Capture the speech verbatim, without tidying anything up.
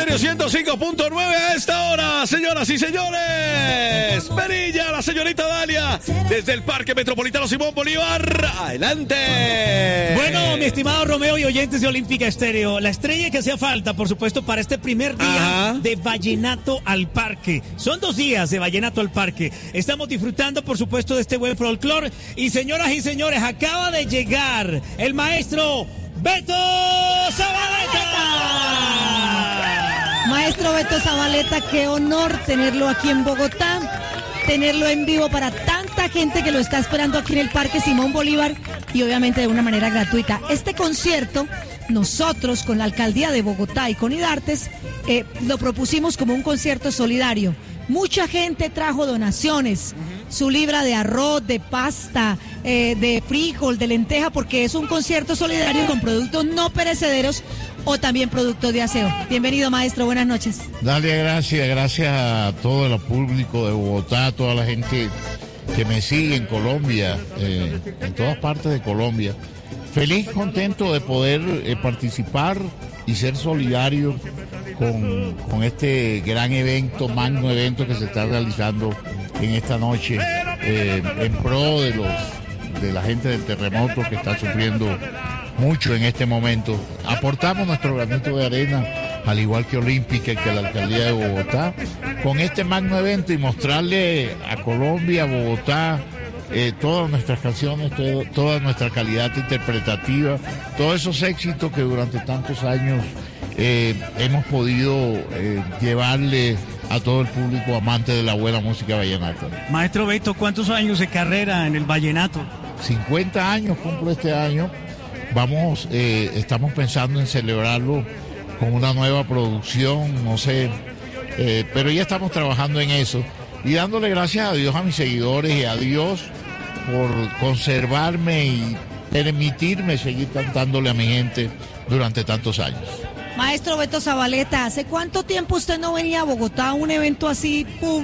Estéreo ciento cinco punto nueve a esta hora, señoras y señores. Perilla, la señorita Dalia, desde el Parque Metropolitano Simón Bolívar. Adelante. Bueno, mi estimado Romeo y oyentes de Olímpica Estéreo, la estrella que hacía falta, por supuesto, para este primer día Ajá. de Vallenato al Parque. Son dos días de Vallenato al Parque. Estamos disfrutando, por supuesto, de este buen folclore. Y señoras y señores, acaba de llegar el maestro Beto Zabaleta. Maestro Beto Zabaleta, qué honor tenerlo aquí en Bogotá, tenerlo en vivo para tanta gente que lo está esperando aquí en el Parque Simón Bolívar y obviamente de una manera gratuita. Este concierto, nosotros con la Alcaldía de Bogotá y con IDARTES, eh, lo propusimos como un concierto solidario. Mucha gente trajo donaciones, su libra de arroz, de pasta, eh, de frijol, de lenteja, porque es un concierto solidario con productos no perecederos o también productos de aseo. Bienvenido, maestro, buenas noches. Dale gracias, gracias a todo el público de Bogotá, a toda la gente que me sigue en Colombia, eh, en todas partes de Colombia. Feliz, contento de poder eh, participar y ser solidario con, con este gran evento, magno evento que se está realizando en esta noche eh, en pro de los de la gente del terremoto que está sufriendo mucho en este momento. Aportamos nuestro granito de arena, al igual que Olímpica y que la Alcaldía de Bogotá, con este magno evento y mostrarle a Colombia, a Bogotá, eh, todas nuestras canciones, todo, toda nuestra calidad interpretativa, todos esos éxitos que durante tantos años eh, hemos podido eh, llevarle a todo el público amante de la buena música vallenata. Maestro Beto, ¿cuántos años de carrera en el vallenato? cincuenta años cumplo este año. Vamos, eh, estamos pensando en celebrarlo con una nueva producción, no sé, eh, pero ya estamos trabajando en eso y dándole gracias a Dios, a mis seguidores y a Dios por conservarme y permitirme seguir cantándole a mi gente durante tantos años. Maestro Beto Zabaleta, ¿hace cuánto tiempo usted no venía a Bogotá a un evento así público?